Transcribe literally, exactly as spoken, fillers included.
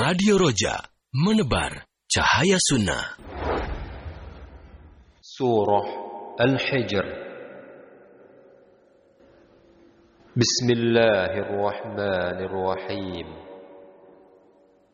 Radio Roja, menebar cahaya sunnah. Surah Al-Hijr. Bismillahirrahmanirrahim.